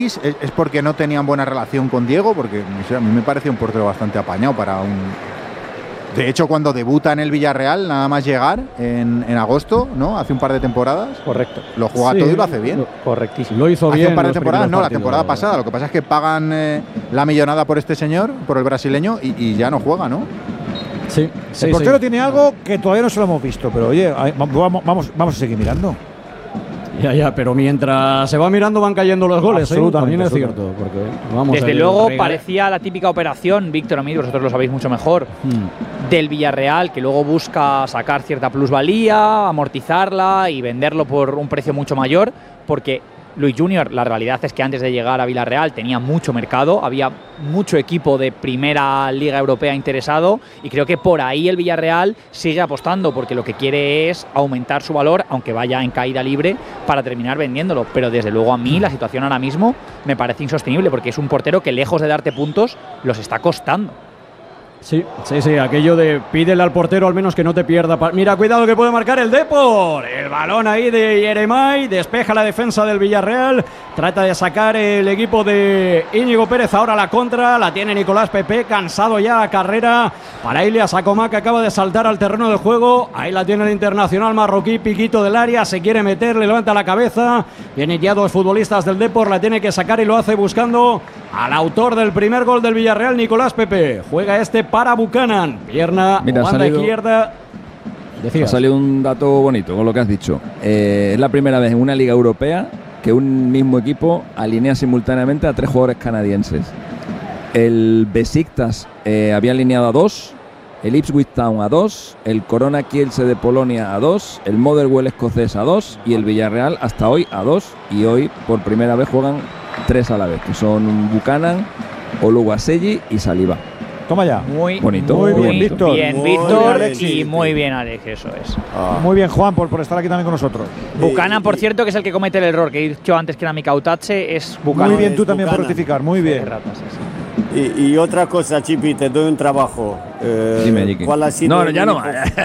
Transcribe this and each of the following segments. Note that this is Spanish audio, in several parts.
es porque no tenían buena relación con Diego, porque o sea, a mí me parece un portero bastante apañado para un... De hecho, cuando debuta en el Villarreal, nada más llegar en agosto, ¿no? Hace un par de temporadas. Correcto. Lo juega todo y lo hace bien. Correctísimo. Lo hizo bien. Hace un par de temporadas, no, la temporada pasada. Lo que pasa es que pagan la millonada por este señor, por el brasileño, y ya no juega, ¿no? Sí. El portero tiene algo que todavía no se lo hemos visto, pero oye, vamos a seguir mirando. Ya, pero mientras se va mirando van cayendo los goles. También es cierto. Porque, desde luego parecía la típica operación, Víctor, a mí, vosotros lo sabéis mucho mejor, del Villarreal, que luego busca sacar cierta plusvalía, amortizarla y venderlo por un precio mucho mayor, porque Luis Junior, la realidad es que antes de llegar a Villarreal tenía mucho mercado, había mucho equipo de primera liga europea interesado, y creo que por ahí el Villarreal sigue apostando, porque lo que quiere es aumentar su valor, aunque vaya en caída libre, para terminar vendiéndolo. Pero desde luego a mí la situación ahora mismo me parece insostenible, porque es un portero que, lejos de darte puntos, los está costando. Sí, aquello de pídele al portero al menos que no te pierda. Mira, cuidado que puede marcar el Depor. El balón ahí de Yeremay, despeja la defensa del Villarreal, trata de sacar el equipo de Íñigo Pérez. Ahora la contra, la tiene Nicolás Pepe, cansado ya la carrera para Ilias Acomá, que acaba de saltar al terreno de juego. Ahí la tiene el internacional marroquí, piquito del área, se quiere meter, le levanta la cabeza. Vienen ya dos futbolistas del Depor, la tiene que sacar y lo hace buscando al autor del primer gol del Villarreal, Nicolás Pepe. Juega para Buchanan, pierna, banda izquierda. Ha salido un dato bonito con lo que has dicho. Es la primera vez en una liga europea que un mismo equipo alinea simultáneamente a 3 jugadores canadienses. El Besiktas había alineado a 2, el Ipswich Town a 2, el Corona Kielce de Polonia a 2, el Motherwell escocés a 2 y el Villarreal hasta hoy a 2, y hoy por primera vez juegan 3 a la vez, que son Buchanan, Oluwaseyi y Saliba. Toma ya. Muy bonito. Muy bien, Víctor. Bien, Víctor, y muy bien, Alex, eso es. Muy bien, Juan, por estar aquí también con nosotros. Buchanan, por cierto, que es el que comete el error que he dicho antes, que era Mikautache, es Buchanan. Muy bien, tú también por rectificar, muy bien. Y otra cosa, Chipi, te doy un trabajo. Dime, Jiki. ¿Cuál ha sido ya no.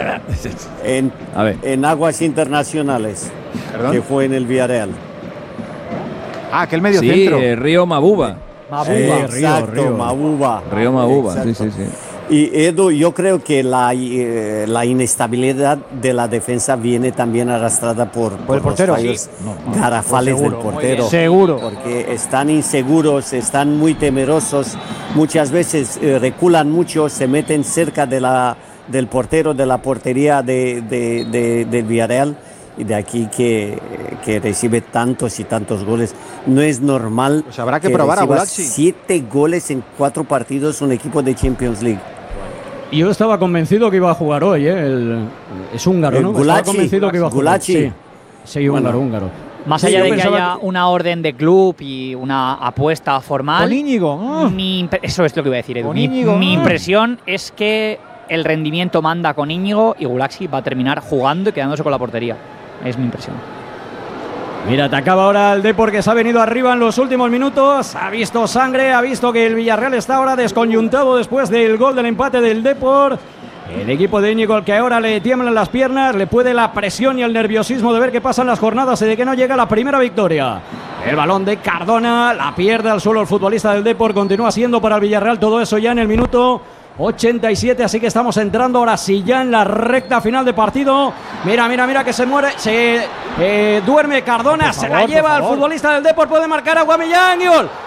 en aguas internacionales? ¿Perdón? Que fue en el Villarreal. Que el medio centro. Río Mabuba. Exacto, Mabuba. Río Mabuba, sí. Y Edu, yo creo que la inestabilidad de la defensa viene también arrastrada por el portero, los fallos garrafales del portero. Seguro. Porque están inseguros, están muy temerosos, muchas veces reculan mucho, se meten cerca del portero, de la portería del Villarreal. Y de aquí que recibe tantos y tantos goles. No es normal. Pues habrá que probar a Gulaxi. 7 goles en 4 partidos un equipo de Champions League. Yo estaba convencido que iba a jugar hoy, es húngaro, ¿no? Gulaxi, estaba convencido que iba a jugar. Gulaxi. Sí, húngaro. Más allá de que haya una orden de club y una apuesta formal. Con Íñigo. Eso es lo que iba a decir, Edu. Mi impresión es que el rendimiento manda con Íñigo y Gulaxi va a terminar jugando y quedándose con la portería. Es mi impresión. Mira, te acaba ahora el Depor, que se ha venido arriba en los últimos minutos. Ha visto sangre, ha visto que el Villarreal está ahora desconyuntado después del gol del empate del Depor. El equipo de Íñigo, al que ahora le tiemblan las piernas, le puede la presión y el nerviosismo de ver qué pasan las jornadas y de que no llega la primera victoria. El balón de Cardona, la pierde al suelo el futbolista del Depor. Continúa siendo para el Villarreal todo eso ya en el minuto 87, así que estamos entrando ahora sí ya en la recta final de partido. Mira que se duerme Cardona, se la lleva al futbolista del Depor, puede marcar a Aubameyang y gol.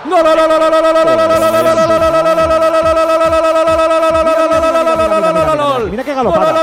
Mira qué galopada.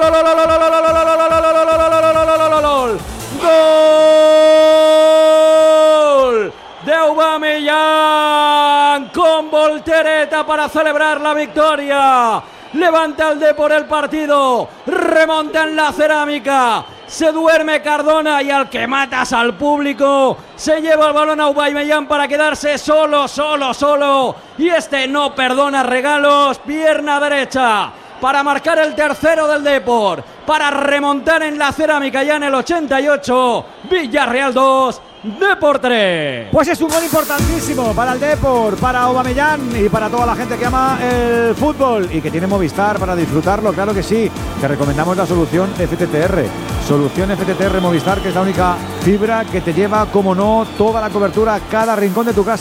Gol de Aubameyang con voltereta para celebrar la victoria. Levanta el Depor el partido, remonta en la cerámica, se duerme Cardona y al que matas al público se lleva el balón a Aubameyang para quedarse solo. Y este no perdona regalos, pierna derecha para marcar el tercero del Depor, para remontar en la cerámica ya en el 88. Villarreal 2, Depor 3. Pues es un gol importantísimo para el Depor, para Aubameyang y para toda la gente que ama el fútbol y que tiene Movistar para disfrutarlo, claro que sí. Te recomendamos la solución FTTR. Solución FTTR Movistar, que es la única fibra que te lleva, como no, toda la cobertura a cada rincón de tu casa.